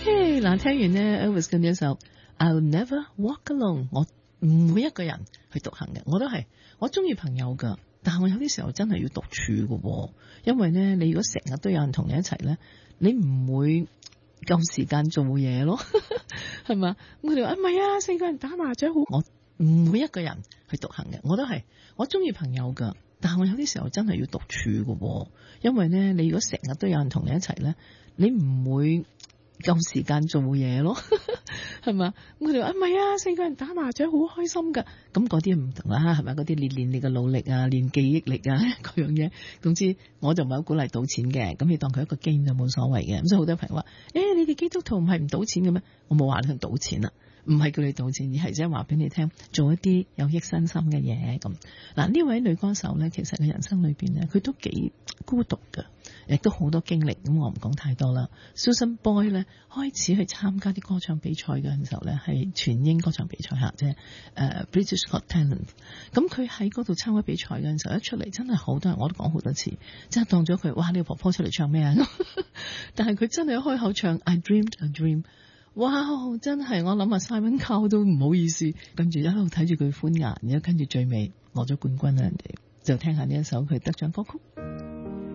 OK， 嗱，聽完呢 Elvis 嘅呢一首 I'll Never Walk Alone， 我唔會一個人去獨行嘅，我都係，我中意朋友噶，但係我有啲時候真係要獨處噶，因為呢，你如果成日都有人同你一齊呢，你唔會夠時間做嘢咯，係嘛？咁佢哋話唔係啊，4個人打麻雀好，我唔會一個人去獨行嘅，我都係，我中意朋友噶，但係我有啲時候真係要獨處噶，因為呢，你如果成日都有人同你一齊呢，你唔會夠時間做嘢咯，係嘛？咁佢哋話唔係啊，4個人打麻雀好開心噶，咁嗰啲唔同啦，係咪？嗰啲練你嘅努力啊，練記憶力啊，各樣嘢。總之我就唔係好鼓勵賭錢嘅，咁你當佢一個 game 就冇所謂嘅。咁所以好多朋友話，你哋基督徒唔係唔賭錢嘅咩？我冇話你去賭錢啦。唔係叫你賭錢，而係即係話俾你聽，做一啲有益身心嘅嘢咁。嗱，呢位女歌手咧，其實佢人生裏邊咧，佢都幾孤獨㗎，亦都好多經歷。咁我唔講太多啦。Susan Boyle 咧開始去參加啲歌唱比賽嘅時候咧，係全英歌唱比賽嚇，即係British Got Talent。咁佢喺嗰度參加比賽嘅時候，一出嚟真係好多人，我都講好多次，即係當咗佢，哇！呢個婆婆出嚟唱咩啊？但係佢真係一開口唱 I Dreamed a Dream。哇！真係我諗下 Simon Cowell 都唔好意思，跟住一路睇住佢歡顏，然後跟住最尾攞咗冠軍啦，人哋就聽下呢一首佢得獎歌曲。